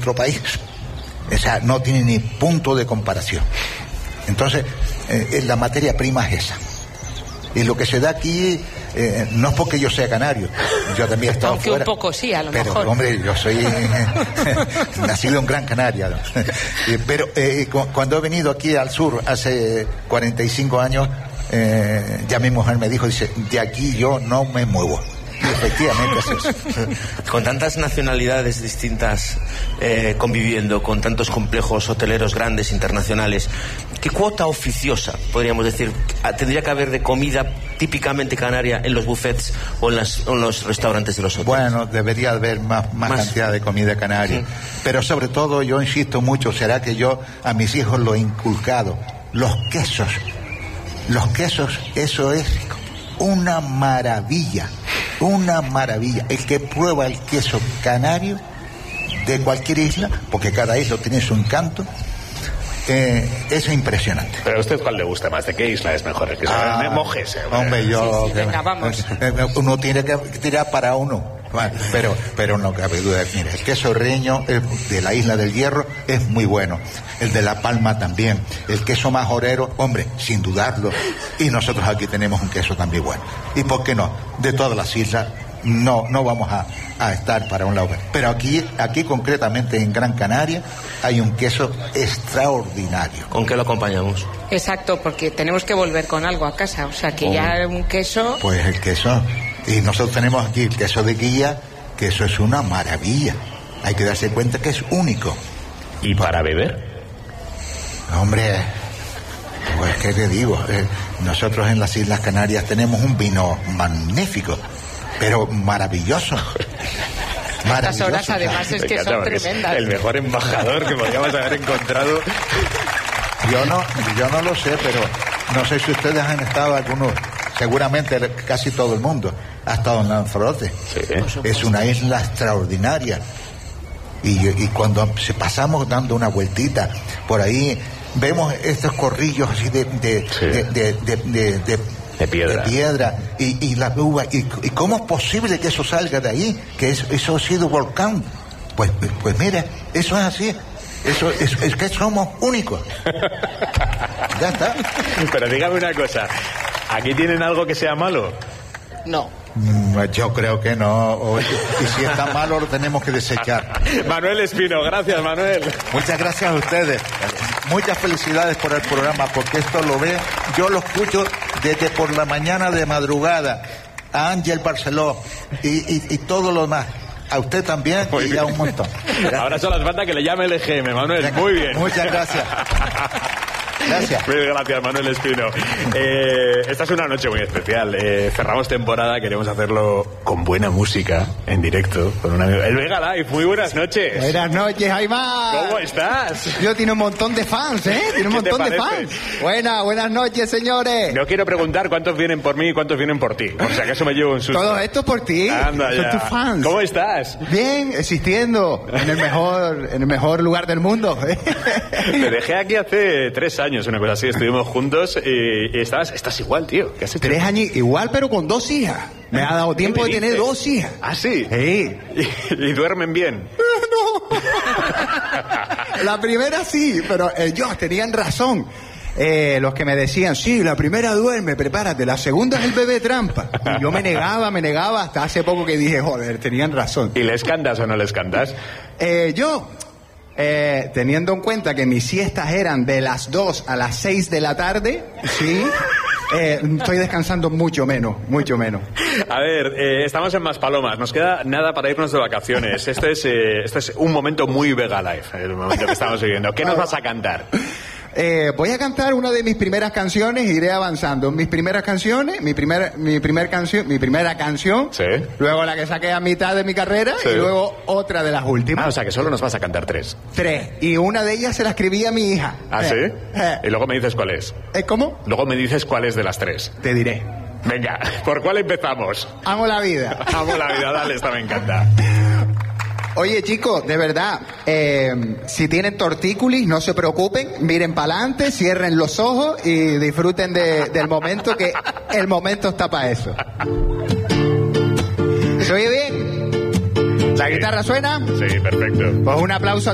nuestro país, o sea, no tiene ni punto de comparación. Entonces, la materia prima es esa. Y lo que se da aquí, no es porque yo sea canario, yo también he estado aunque fuera. Un poco sí, a lo pero, mejor. Hombre, yo soy nacido en Gran Canaria, ¿no? Pero cuando he venido aquí al sur hace 45 años, ya mi mujer me dijo, dice, de aquí yo no me muevo. Y efectivamente es eso. Con tantas nacionalidades distintas conviviendo, con tantos complejos hoteleros grandes, internacionales, ¿qué cuota oficiosa, podríamos decir, tendría que haber de comida típicamente canaria en los buffets o en los restaurantes de los hoteles? Bueno, debería haber más cantidad de comida canaria. Sí. Pero sobre todo, yo insisto mucho, será que yo a mis hijos lo he inculcado. Los quesos, eso es una maravilla. Una maravilla. El que prueba el queso canario de cualquier isla, porque cada isla tiene su encanto, es impresionante. ¿Pero a usted cuál le gusta más? ¿De qué isla es mejor el queso? Mójese. Hombre, yo... Sí, venga, vamos. Uno tiene que tirar para uno. Pero no cabe duda. Mira, el queso reño de la Isla del Hierro es muy bueno. El de La Palma también. El queso majorero, hombre, sin dudarlo. Y nosotros aquí tenemos un queso también bueno. ¿Y por qué no? De todas las islas no vamos a estar para un lado. Pero aquí concretamente en Gran Canaria hay un queso extraordinario. ¿Con qué lo acompañamos? Exacto, porque tenemos que volver con algo a casa. O sea, que ya un queso... Pues el queso... Y nosotros tenemos aquí el queso de guía, que eso es una maravilla. Hay que darse cuenta que es único. ¿Y para beber? Hombre, pues qué te digo, nosotros en las Islas Canarias tenemos un vino magnífico, pero maravilloso. Estas horas además es que son tremendas. Es el mejor embajador que podríamos haber encontrado. Yo no lo sé, pero no sé si ustedes han estado algunos, seguramente casi todo el mundo ha estado en Lanzarote. Sí. Es una isla extraordinaria. Y cuando pasamos dando una vueltita por ahí, vemos estos corrillos así de piedra y la uva. ¿Y cómo es posible que eso salga de ahí? Que eso ha sido volcán. Pues mira, eso es así. Eso es que somos únicos. Ya está. Pero dígame una cosa, ¿aquí tienen algo que sea malo? No. Yo creo que no. Y si está malo lo tenemos que desechar. Manuel Espino, gracias Manuel. Muchas gracias a ustedes. Muchas felicidades por el programa, porque esto yo lo escucho desde por la mañana de madrugada, a Ángel Barceló y todo lo demás. A usted también y a un montón. Gracias. Ahora solo hace falta que le llame el EGM, Manuel. Venga, muy bien. Muchas gracias. Gracias. Muy gracias, Manuel Espino. Esta es una noche muy especial. Cerramos temporada, queremos hacerlo con buena música, en directo, con un amigo. El Vega Live, muy buenas noches. Buenas noches, Aymar. ¿Cómo estás? Yo tiene un montón de fans, ¿eh? Tiene un montón de fans. Buenas noches, señores. No quiero preguntar cuántos vienen por mí y cuántos vienen por ti. O sea, que eso me llevo un susto. Todo esto por ti. Anda ya. Son tus fans. ¿Cómo estás? Bien, existiendo en el mejor lugar del mundo. Te dejé aquí hace 3 años, una cosa así. Estuvimos juntos y estás igual, tío. ¿Qué has hecho? 3 años igual, pero con 2 hijas. Me ha dado tiempo de tener 2 hijas. ¿Ah, sí? Sí. ¿Y duermen bien? No. La primera sí, pero ellos tenían razón. Los que me decían, sí, la primera duerme, prepárate, la segunda es el bebé trampa. Y yo me negaba hasta hace poco que dije, joder, tenían razón. ¿Y les cantas o no les cantas? Teniendo en cuenta que mis siestas eran de las 2 a las 6 de la tarde, sí, estoy descansando mucho menos. A ver, estamos en Maspalomas, nos queda nada para irnos de vacaciones. Esto es un momento muy Vega Live, el momento que estamos viviendo. ¿Qué nos vas a cantar? Voy a cantar una de mis primeras canciones, iré avanzando. Mis primeras canciones, mi primera canción, sí. Luego la que saqué a mitad de mi carrera, sí. Y luego otra de las últimas. O sea que solo nos vas a cantar 3. 3, y una de ellas se la escribí a mi hija. ¿Ah, sí? Y luego me dices cuál es. ¿Cómo? Luego me dices cuál es de las 3. Te diré. Venga, ¿por cuál empezamos? Amo la vida. Amo la vida, dale, esta me encanta. Oye, chicos, de verdad, si tienen tortícolis, no se preocupen, miren para adelante, cierren los ojos y disfruten del momento, que el momento está para eso. ¿Se oye bien? ¿La guitarra suena? Sí, perfecto. Pues un aplauso.